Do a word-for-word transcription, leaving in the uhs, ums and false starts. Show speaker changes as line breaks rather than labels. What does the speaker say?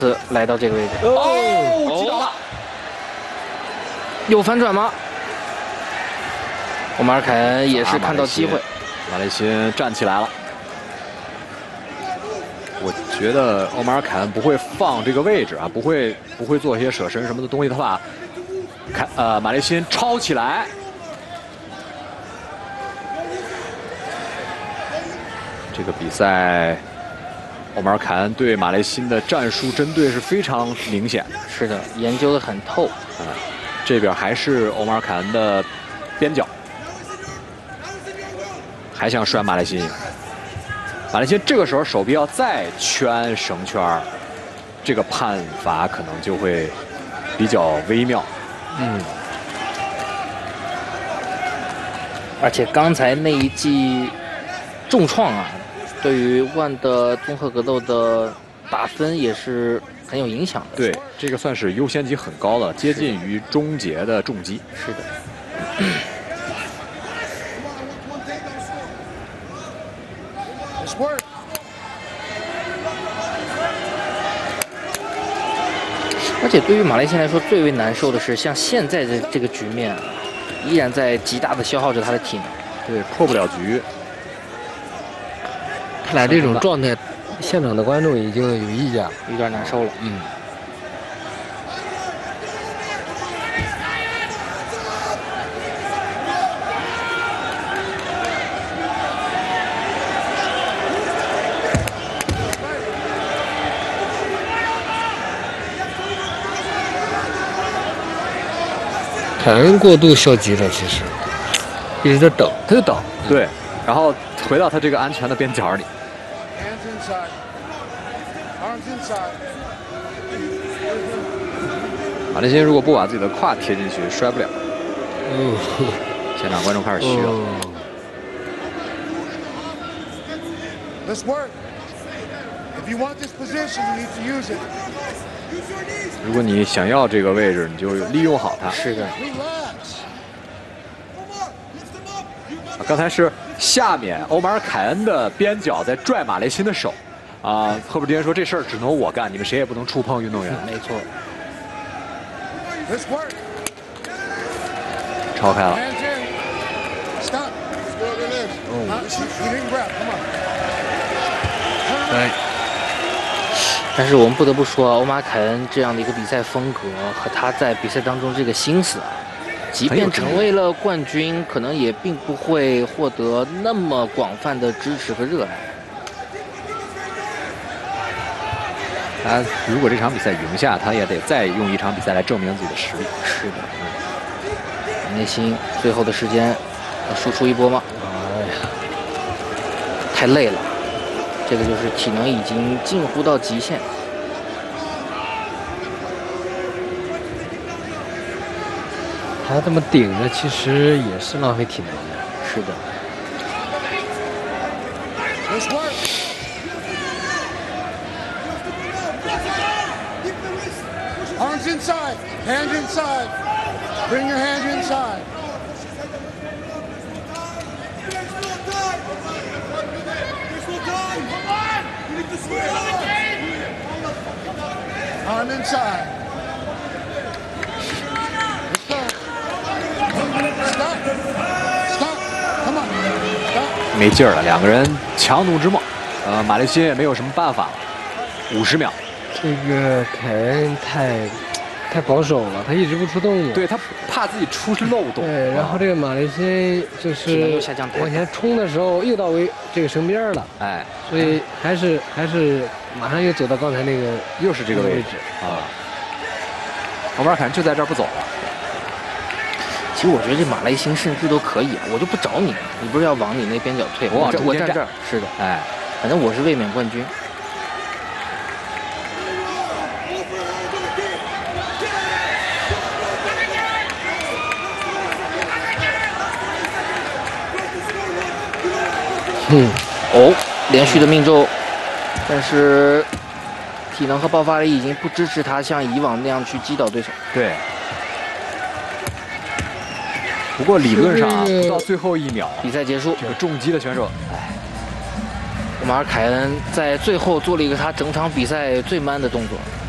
次来到这个位置。
哦，击倒了，
有反转吗？欧马尔凯恩也是看到机会，
马雷辛站起来了。我觉得欧马尔凯恩不会放这个位置啊，不会不会做一些舍身什么的东西，他把凯呃马雷辛抄起来。 这个比赛，欧马尔凯恩对马雷辛的战术针对是非常明显。
是的，研究的很透。
啊，这边还是欧马尔凯恩的边角，还想拴马雷辛。马雷辛这个时候手臂要再圈绳圈，这个判罚可能就会比较微妙。
嗯。而且刚才那一记重创啊。 对于万的综合格斗的打分也是很有影响的。
对，这个算是优先级很高了，接近于终结的重击。
是的。而且对于马雷辛来说，最为难受的是，像现在的这个局面，依然在极大的消耗着他的体能。
对，破不了局。
看来这种状态，现场的观众已经有意见，
有点难受了。
嗯。凯恩过度消极了，其实一直在等，他就等，
对，然后回到他这个安全的边角里。 马雷辛如果不把自己的胯贴进去，摔不了。
嗯，
现场观众开始嘘了。如果你想要这个位置，你就利用好它。
是的。
刚才是下面欧马尔凯恩的边角在拽马雷辛的手。 啊，赫伯迪恩说这事儿只能我干，你们谁也不能触碰运动员。
没错。
超开了。
对。
但是我们不得不说，欧马尔凯恩这样的一个比赛风格和他在比赛当中这个心思啊，即便成为了冠军，可能也并不会获得那么广泛的支持和热爱。
他如果这场比赛赢下，他也得再用一场比赛来证明自己的实力。
是的，嗯。内心最后的时间，要输出一波吗？
哎呀，
太累了，这个就是体能已经近乎到极限。
他这么顶着，其实也是浪费体能的。
是的。
Arms inside, hands inside. Bring your hands inside. Arm inside. Let's go. Stop. Stop. Come on. Stop.
没劲儿了，两个人强弩之末。呃，马雷辛也没有什么办法了。五十秒。
这个凯恩太太保守了，他一直不出动作。
对他怕自己出漏洞。
对，然后这个马雷辛就是往前冲的时候又到位这个绳边了，
哎，
所以还是还是马上又走到刚才那个
又是这个位置啊。欧马尔凯恩就在这儿不走了。
其实我觉得这马雷辛甚至都可以啊，我就不找你，你不是要往你那边角退，
我往
我站这儿。是的，
哎，
反正我是卫冕冠军。 嗯，哦，连续的命中，但是体能和爆发力已经不支持他像以往那样去击倒对手。
对。不过理论上不到最后一秒，
比赛结束，
这个重击的选手，哎，
马尔凯恩在最后做了一个他整场比赛最 man 的动作。